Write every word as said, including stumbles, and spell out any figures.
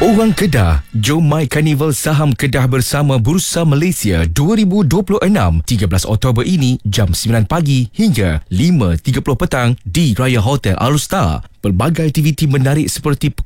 Orang Kedah, jom My Carnival Saham Kedah bersama Bursa Malaysia dua ribu dua puluh enam tiga belas Oktober ini jam sembilan pagi hingga lima tiga puluh petang di Raya Hotel All Star. Pelbagai aktiviti menarik seperti